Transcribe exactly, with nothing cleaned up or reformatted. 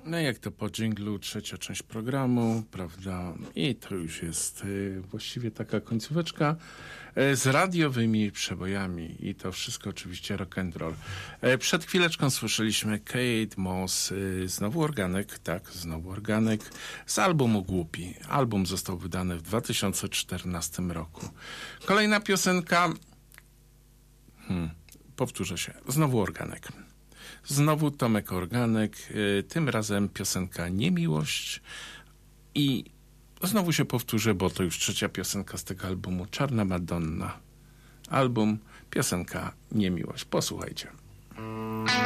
No jak to po dżinglu, trzecia część programu, prawda? I to już jest y, właściwie taka końcóweczka y, z radiowymi przebojami i to wszystko oczywiście rock and roll. Y, przed chwileczką słyszeliśmy Kate Moss, y, znowu organek, tak, znowu organek, z albumu Głupi. Album został wydany w dwa tysiące czternastym roku. Kolejna piosenka, hmm, powtórzę się, znowu organek. Znowu Tomek Organek, y, tym razem piosenka Niemiłość i znowu się powtórzę, bo to już trzecia piosenka z tego albumu, Czarna Madonna. Album, piosenka Niemiłość. Posłuchajcie.